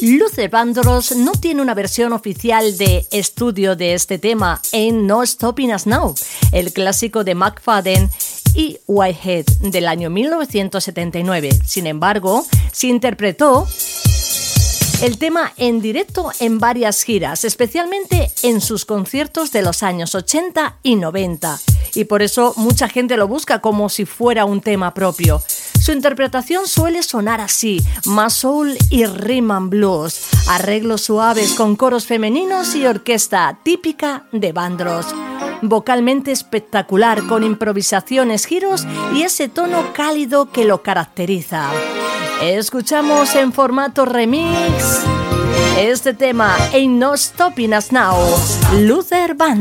Luther Vandross no tiene una versión oficial de estudio de este tema en No Stopping Us Now, el clásico de McFadden y Whitehead del año 1979. Sin embargo, se interpretó el tema en directo en varias giras, especialmente en sus conciertos de los años 80 y 90, y por eso mucha gente lo busca como si fuera un tema propio. Su interpretación suele sonar así, más soul y rhythm and blues, arreglos suaves con coros femeninos y orquesta típica de Vandross. Vocalmente espectacular, con improvisaciones, giros y ese tono cálido que lo caracteriza. Escuchamos en formato remix este tema, Ain't No Stopping Us Now, Luther Vandross.